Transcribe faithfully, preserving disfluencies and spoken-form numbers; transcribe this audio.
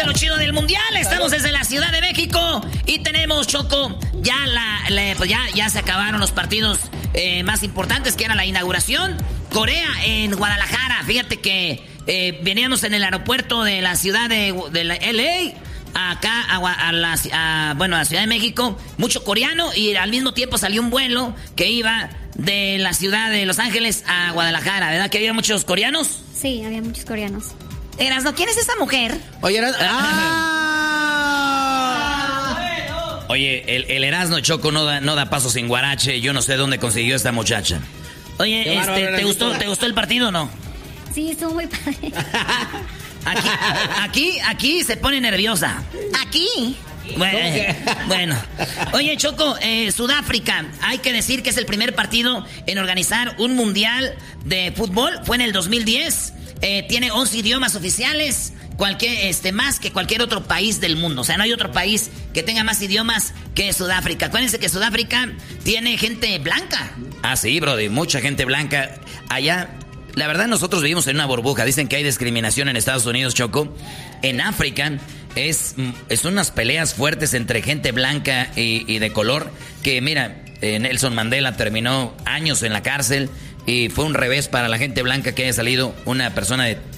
de lo chido del mundial. Estamos desde la Ciudad de México y tenemos, Choco, ya la, la pues ya, ya se acabaron los partidos eh, más importantes, que era la inauguración. Corea en Guadalajara. Fíjate que eh, veníamos en el aeropuerto de la ciudad de, de la L A acá a, a, la, a, bueno, a la Ciudad de México, mucho coreano, y al mismo tiempo salió un vuelo que iba de la ciudad de Los Ángeles a Guadalajara, ¿verdad? Que había muchos coreanos. Sí, había muchos coreanos. Erasno, ¿quién es esa mujer? Oye, Erasno. ¡Ah! Oye, el, el Erasno Choco no da, no da paso sin guarache. Yo no sé dónde consiguió esta muchacha. Oye, este, ¿te gustó, ¿te gustó el partido o no? Sí, estuvo muy padre. Aquí, aquí, aquí se pone nerviosa. Aquí. Bueno, bueno. Oye, Choco, eh, Sudáfrica, hay que decir que es el primer partido en organizar un mundial de fútbol. Fue en el dos mil diez. Eh, tiene once idiomas oficiales, cualquier, este, más que cualquier otro país del mundo. O sea, no hay otro país que tenga más idiomas que Sudáfrica. Acuérdense que Sudáfrica tiene gente blanca. Ah, sí, brody, mucha gente blanca. Allá, la verdad, nosotros vivimos en una burbuja. Dicen que hay discriminación en Estados Unidos, Choco. En África es, es unas peleas fuertes entre gente blanca y, y de color. Que mira, eh, Nelson Mandela terminó años en la cárcel. Y fue un revés para la gente blanca que haya salido una persona de